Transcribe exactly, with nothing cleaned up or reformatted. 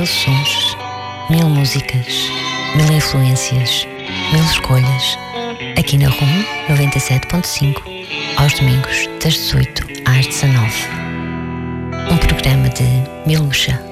Mil sons, mil músicas, mil influências, mil escolhas. Aqui na RUM noventa e sete ponto cinco, aos domingos das dezoito às dezanove. Um programa de Miluxa.